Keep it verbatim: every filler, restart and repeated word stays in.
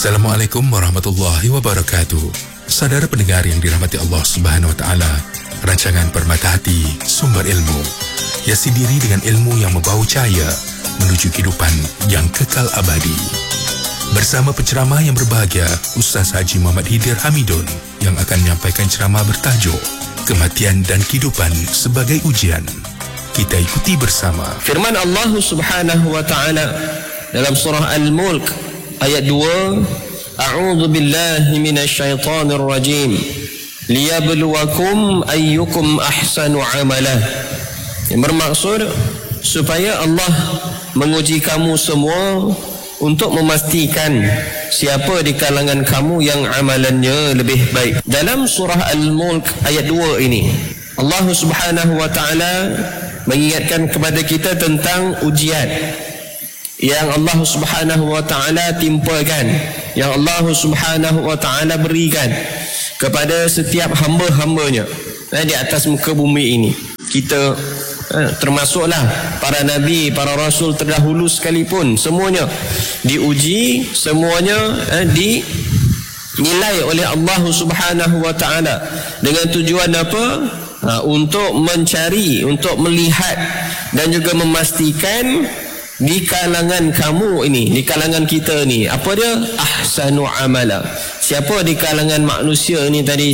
Assalamualaikum warahmatullahi wabarakatuh. Saudara pendengar yang dirahmati Allah Subhanahu wa taala, rancangan Permata Hati, sumber ilmu, hiasi diri dengan ilmu yang membau cahaya menuju kehidupan yang kekal abadi. Bersama penceramah yang berbahagia, Ustaz Haji Muhammad Hidir Hamidun, yang akan menyampaikan ceramah bertajuk Kematian dan Kehidupan sebagai Ujian. Kita ikuti bersama. Firman Allah Subhanahu wa taala dalam surah Al-Mulk ayat dua, A'udzu billahi minasyaitonir rajim. Liyabluwakum ayyukum ahsanu amala. Yang bermaksud supaya Allah menguji kamu semua untuk memastikan siapa di kalangan kamu yang amalannya lebih baik. Dalam surah Al-Mulk ayat dua ini, Allah Subhanahu wa taala mengingatkan kepada kita tentang ujian yang Allah Subhanahu wa taala timpakan, yang Allah Subhanahu wa taala berikan kepada setiap hamba-hambanya eh, di atas muka bumi ini. Kita eh, termasuklah para nabi, para rasul terdahulu sekalipun, semuanya diuji, semuanya eh, dinilai oleh Allah Subhanahu wa taala dengan tujuan apa? Ha, untuk mencari, untuk melihat dan juga memastikan di kalangan kamu ini, di kalangan kita ni, apa dia? Ahsanu amala. Siapa di kalangan manusia ni tadi,